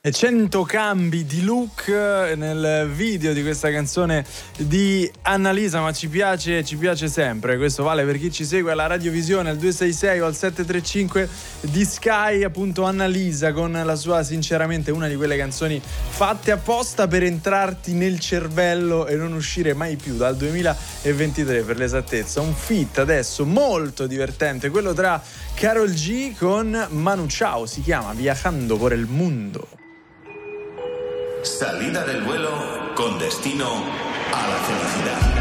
100 cambi di look nel video di questa canzone di Annalisa, ma ci piace sempre. Questo vale per chi ci segue alla radiovisione al 266 o al 735 di Sky, appunto Annalisa con la sua, sinceramente, una di quelle canzoni fatte apposta per entrarti nel cervello e non uscire mai più, dal 2023 per l'esattezza. Un feat adesso molto divertente, quello tra Karol G con Manu Chao, si chiama Viajando por el Mundo. Salida del vuelo con destino a la felicidad.